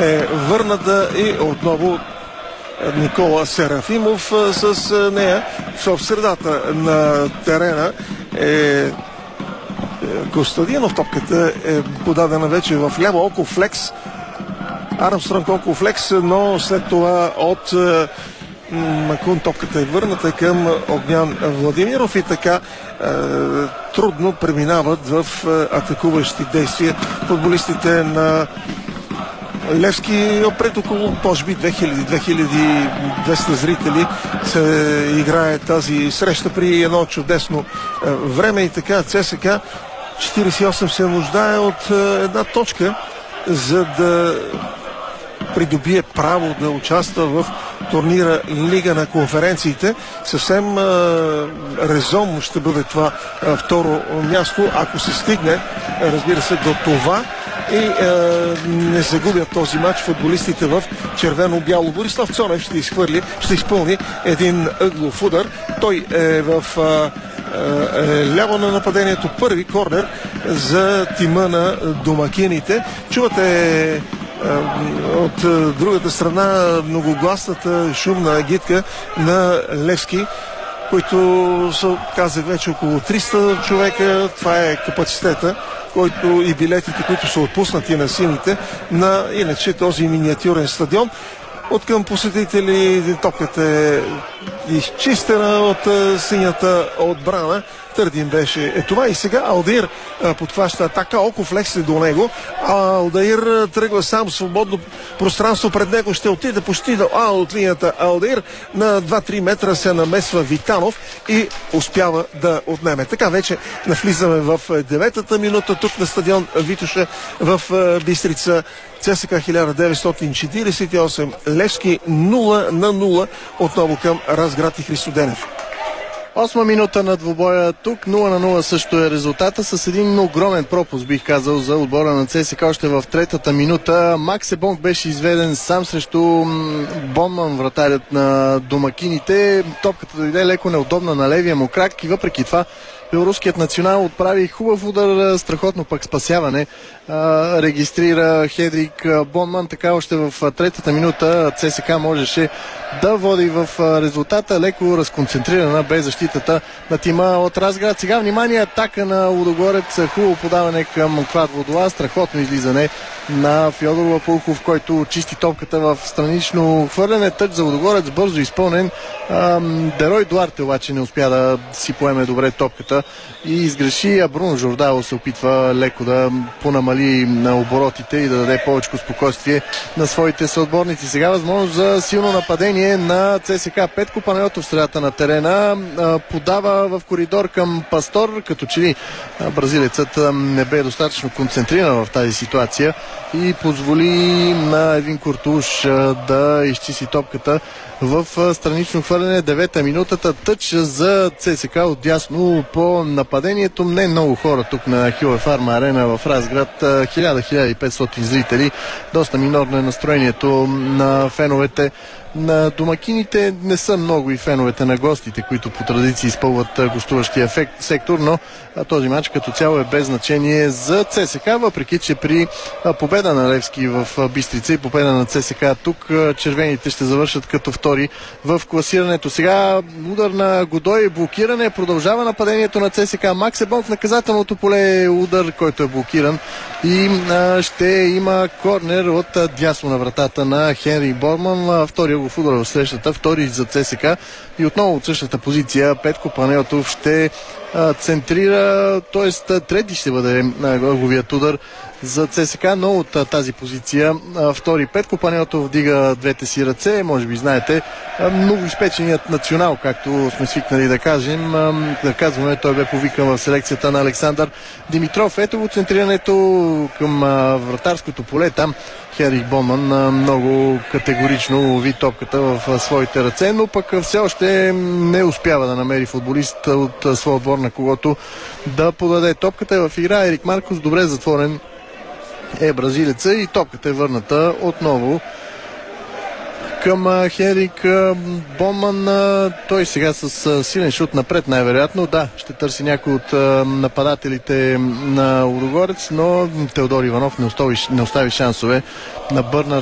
е върната и отново Никола Серафимов с нея. В средата на терена е Костадинов. Топката е подадена вече в ляво, около флекс. Армстронг около флекс, но след това от Макун топката е върната към Огнян Владимиров и така трудно преминават в атакуващи действия футболистите на Левски. Пред около може би 2000-2200 зрители се играе тази среща при едно чудесно време и така ЦСКА 48 се нуждае от една точка, за да придобие право да участва в турнира Лига на конференциите. Съвсем резонно ще бъде това второ място, ако се стигне, разбира се, до това и не загубят този матч футболистите в червено-бяло. Борислав Цонев ще изпълни един ъглов удар. Той е в ляво на нападението, първи корнер за тима на домакините. Чувате от другата страна многогласната шумна агитка на Левски, които са, казах вече, около 300 човека. Това е капацитета, който и билетите, които са отпуснати на сините на иначе този миниатюрен стадион. От към посетители топката е изчистена от синята отбрана. Търдин беше това и сега Алдаир подхваща атака, около флекс до него. Алдаир тръгва сам, свободно пространство пред него, ще отиде почти до от линията. Алдаир на 2-3 метра се намесва Витанов и успява да отнеме. Така вече навлизаме в 9-та минута тук на стадион Витоша в Бистрица. ЦСКА 1948, Левски 0-0 отново към Разград и Христоденев. 8 минута на двубоя тук, 0-0 също е резултата, с един огромен пропуск, бих казал, за отбора на ЦСКА още в третата минута. Макс Бонг беше изведен сам срещу Бонман, вратарят на домакините. Топката дойде леко неудобна на левия му крак и въпреки това белоруският национал отправи хубав удар, страхотно пък спасяване. Регистрира Хедрик Бонман, така още в третата минута ЦСКА можеше да води в резултата, леко разконцентрирана без защитата на тима от Разград. Сега внимание, атака на Лудогорец, хубаво подаване към Клад Водола, страхотно излизане на Фьодор Лапулков, който чисти топката в странично хвърляне. Тъч за Лудогорец, бързо изпълнен. Дерой Дуарте обаче не успя да си поеме добре топката и изгреши, а Бруно Жордало се опитва леко да понамали на оборотите и да даде повече спокойствие на своите съотборници. Сега възможност за силно нападение на ЦСКА. Петко Панайотов в средата на терена подава в коридор към Пастор, като че ли бразилецът не бе достатъчно концентриран в тази ситуация и позволи на Евин Куртуш да изчисти топката в странично хвърляне. 9-та минутата, тъч за ЦСКА отдясно по нападението. Не много хора тук на Хюе Фарма арена в Разград. 1000-1500 зрители. Доста минорно е настроението на феновете на домакините. Не са много и феновете на гостите, които по традиции изпълват гостуващия сектор, но този матч като цяло е без значение за ЦСКА, въпреки че при победа на Левски в Бистрица и победа на ЦСКА тук, червените ще завършат като втори в класирането. Сега удар на Годой, блокиране, продължава нападението на ЦСКА. Макс Бонг в наказателното поле, удар, който е блокиран и ще има корнер от дясно на вратата на Хенри Борман. Втори в удара в срещата, втори за ЦСКА и отново от същата позиция Петко Панайотов ще центрира, т.е. трети ще бъде ъгловият удар за ЦСКА, но от тази позиция втори Петко Панайотов вдига двете си ръце, може би знаете, много изпеченият национал, както сме свикнали да кажем, да казваме, той бе повикан в селекцията на Александър Димитров. Ето го центрирането към вратарското поле, там Хенрик Бонман много категорично лови топката в своите ръце, но пък все още не успява да намери футболист от своя отбор, на когото да подаде топката. В игра Ерик Маркос, добре затворен е бразилеца и топката е върната отново към Хенрик Бонман. Той сега с силен шут напред най-вероятно. Да, ще търси някой от нападателите на Лудогорец, но Теодор Иванов не остави шансове на Бърнард